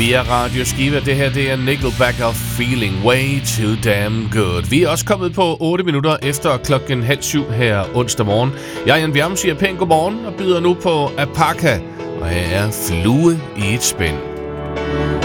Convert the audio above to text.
via Radio Skive. Det her, det er Nickelback og Feeling Way Too Damn Good. Vi er også kommet på 8 minutter efter 6:30 her onsdag morgen. Jeg, Jan Bjerm, siger pænt godmorgen og byder nu på Apaka. Og her er Flue i et spænd.